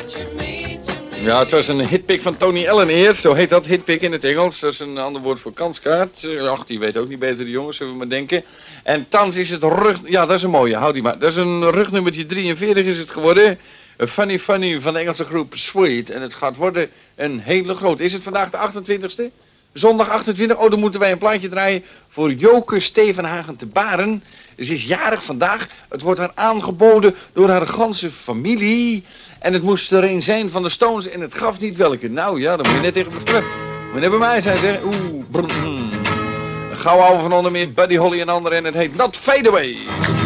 Ja, het was een hitpick van Tony Allen eerst. Zo heet dat, hitpick in het Engels. Dat is een ander woord voor kanskaart. Ach, die weet ook niet beter, de jongens, zullen we maar denken. En thans is het rug... Ja, dat is een mooie, houd die maar. Dat is een rugnummertje 43 is het geworden. Funny Funny van de Engelse groep Sweet. En het gaat worden een hele grote. Is het vandaag de 28e? Zondag 28? Oh, dan moeten wij een plaatje draaien voor Joke Stevenhagen te Baren. Ze is jarig vandaag. Het wordt haar aangeboden door haar ganse familie. En het moest er een zijn van de Stones en het gaf niet welke. Nou ja, dan moet je net tegen de moet je bij mij zijn, zeg. Oeh, brrr. Een gauw ouwe van onder meer Buddy Holly en anderen en het heet Not Fade Away.